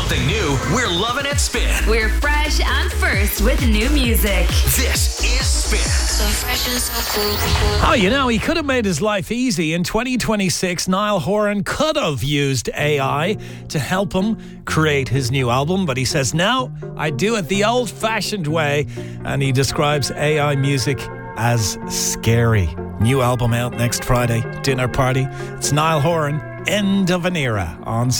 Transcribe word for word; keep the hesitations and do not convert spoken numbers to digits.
something new, we're loving it Spin. We're fresh and first with new music. This is Spin. So fresh and so cool. Oh, you know, he could have made his life easy. In twenty twenty-six, Niall Horan could have used A I to help him create his new album, but he says, no, I do it the old-fashioned way, and he describes A I music as scary. New album out next Friday, Dinner Party. It's Niall Horan, End of an Era on